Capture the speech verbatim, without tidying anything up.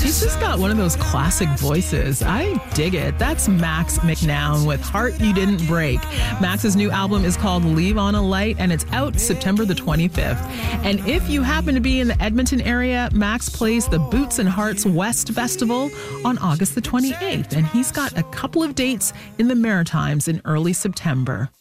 She's just got one of those classic voices. I dig it. That's Max McNown with Heart You Didn't Break. Max's new album is called Leave on a Light, and it's out September the twenty-fifth. And if you happen to be in the Edmonton area, Max plays the Boots and Hearts West Festival on August the twenty-eighth. And he's got a couple of dates in the Maritimes in early September.